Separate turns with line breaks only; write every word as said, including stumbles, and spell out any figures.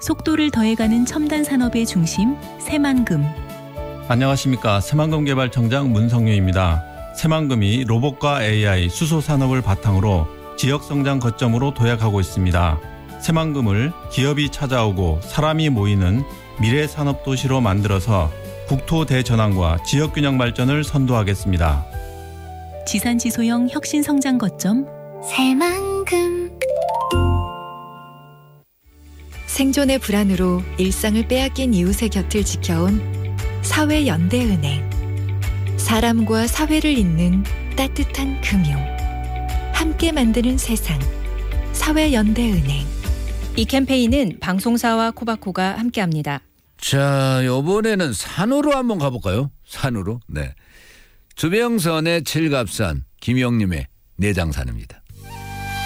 속도를 더해가는 첨단 산업의 중심 새만금.
안녕하십니까. 새만금개발청장 문성유입니다. 새만금이 로봇과 에이아이, 수소 산업을 바탕으로 지역성장 거점으로 도약하고 있습니다. 새만금을 기업이 찾아오고 사람이 모이는 미래 산업 도시로 만들어서 국토 대전환과 지역균형 발전을 선도하겠습니다.
지산지소형 혁신성장 거점
새만금.
생존의 불안으로 일상을 빼앗긴 이웃의 곁을 지켜온 사회연대은행. 사람과 사회를 잇는 따뜻한 금융. 함께 만드는 세상. 사회연대은행.
이 캠페인은 방송사와 코바코가 함께합니다.
자, 이번에는 산으로 한번 가볼까요? 산으로. 네. 주병선의 칠갑산, 김영림의 내장산입니다.